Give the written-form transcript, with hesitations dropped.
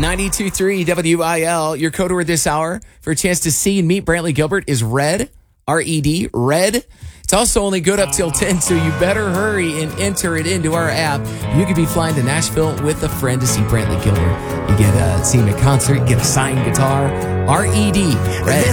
92.3 WIL. Your code word this hour for a chance to see and meet Brantley Gilbert is RED. R-E-D, RED. It's also only good up till 10, so you better hurry and enter it into our app. You could be flying to Nashville with a friend to see Brantley Gilbert. You get see him at concert, you get a signed guitar. RED, RED.